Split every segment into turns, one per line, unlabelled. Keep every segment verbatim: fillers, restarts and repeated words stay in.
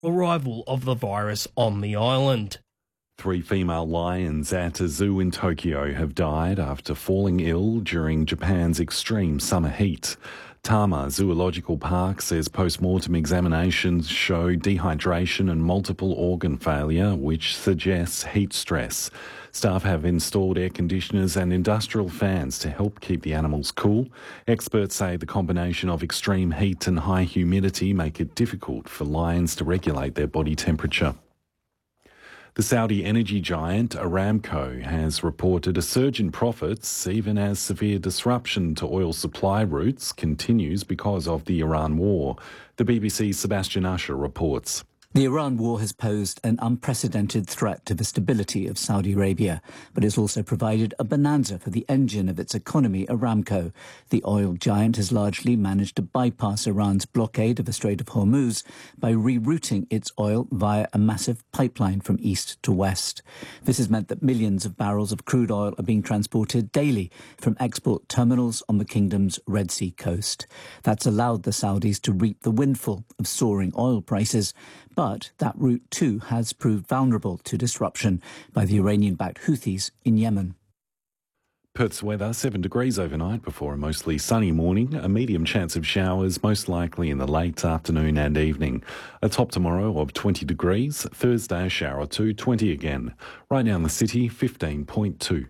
arrival of the virus on the island.
Three female lions at a zoo in Tokyo have died after falling ill during Japan's extreme summer heat. Tama Zoological Park says post-mortem examinations show dehydration and multiple organ failure, which suggests heat stress. Staff have installed air conditioners and industrial fans to help keep the animals cool. Experts say the combination of extreme heat and high humidity make it difficult for lions to regulate their body temperature. The Saudi energy giant Aramco has reported a surge in profits even as severe disruption to oil supply routes continues because of the Iran war. The B B C's Sebastian Usher reports.
The Iran war has posed an unprecedented threat to the stability of Saudi Arabia, but it's also provided a bonanza for the engine of its economy, Aramco. The oil giant has largely managed to bypass Iran's blockade of the Strait of Hormuz by rerouting its oil via a massive pipeline from east to west. This has meant that millions of barrels of crude oil are being transported daily from export terminals on the kingdom's Red Sea coast. That's allowed the Saudis to reap the windfall of soaring oil prices. But that route too has proved vulnerable to disruption by the Iranian-backed Houthis in Yemen.
Perth's weather, seven degrees overnight before a mostly sunny morning, a medium chance of showers most likely in the late afternoon and evening. A top tomorrow of twenty degrees, Thursday a shower or two, twenty again. Right now in the city, fifteen point two.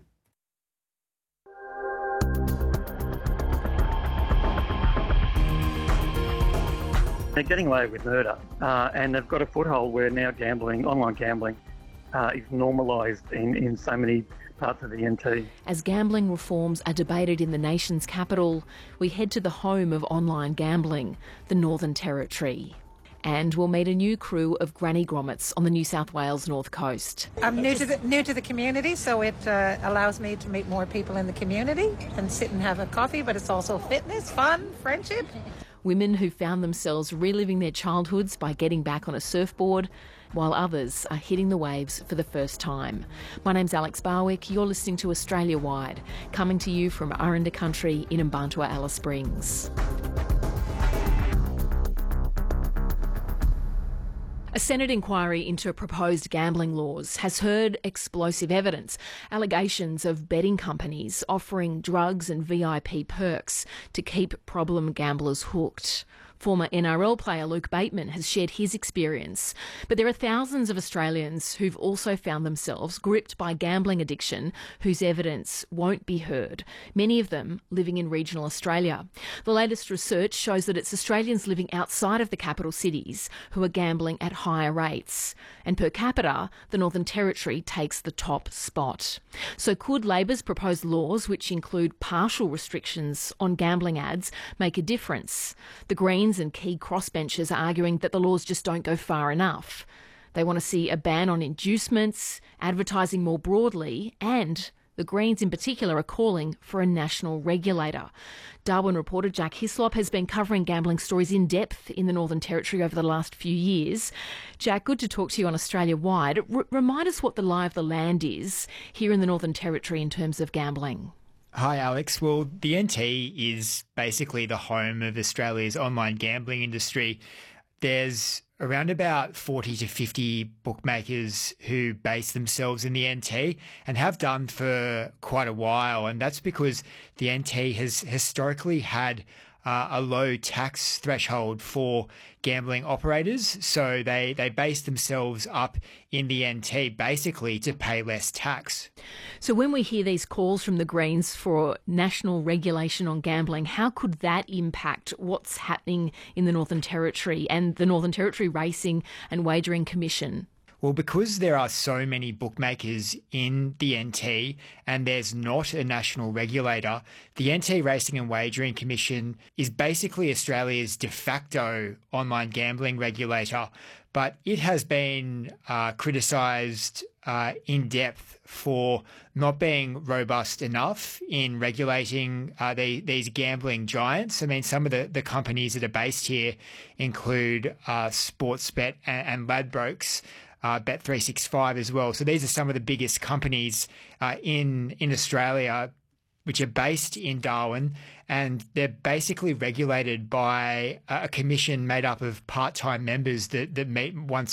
They're getting away with murder, uh, and they've got a foothold where now gambling, online gambling, uh, is normalised in, in so many parts of the N T.
As gambling reforms are debated in the nation's capital, we head to the home of online gambling, the Northern Territory. And we'll meet a new crew of granny grommets on the New South Wales North Coast.
I'm new to the new to the community, so it uh, allows me to meet more people in the community and sit and have a coffee, but it's also fitness, fun, friendship.
Women who found themselves reliving their childhoods by getting back on a surfboard, while others are hitting the waves for the first time. My name's Alex Barwick, you're listening to Australia Wide, coming to you from Aranda Country in Mbantua, Alice Springs. A Senate inquiry into proposed gambling laws has heard explosive evidence, allegations of betting companies offering drugs and V I P perks to keep problem gamblers hooked. Former N R L player Luke Bateman has shared his experience. But there are thousands of Australians who've also found themselves gripped by gambling addiction whose evidence won't be heard, many of them living in regional Australia. The latest research shows that it's Australians living outside of the capital cities who are gambling at higher rates. And per capita, the Northern Territory takes the top spot. So could Labor's proposed laws, which include partial restrictions on gambling ads, make a difference? The Greens and key crossbenchers are arguing that the laws just don't go far enough. They want to see a ban on inducements, advertising more broadly, and the Greens in particular are calling for a national regulator. Darwin reporter Jack Hislop has been covering gambling stories in depth in the Northern Territory over the last few years. Jack, good to talk to you on Australia Wide. R- remind us what the lie of the land is here in the Northern Territory in terms of gambling.
Hi, Alex. Well, the N T is basically the home of Australia's online gambling industry. There's around about forty to fifty bookmakers who base themselves in the N T and have done for quite a while. And that's because the N T has historically had uh, a low tax threshold for gambling operators. So they, they base themselves up in the N T basically to pay less tax.
So when we hear these calls from the Greens for national regulation on gambling, how could that impact what's happening in the Northern Territory and the Northern Territory Racing and Wagering Commission?
Well, because there are so many bookmakers in the N T and there's not a national regulator, the N T Racing and Wagering Commission is basically Australia's de facto online gambling regulator, but it has been uh, criticised uh, in depth for not being robust enough in regulating uh, the, these gambling giants. I mean, some of the, the companies that are based here include uh, Sportsbet and, and Ladbrokes. Uh, Bet three sixty-five as well. So these are some of the biggest companies uh, in in Australia which are based in Darwin, and they're basically regulated by a commission made up of part-time members that, that meet once